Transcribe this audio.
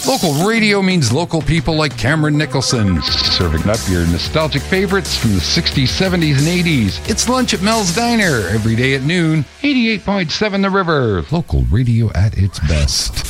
Local radio means local people like Cameron Nicholson, serving up your nostalgic favorites from the 60s, 70s, and 80s. It's lunch at Mel's Diner every day at noon. 88.7 The River, local radio at its best.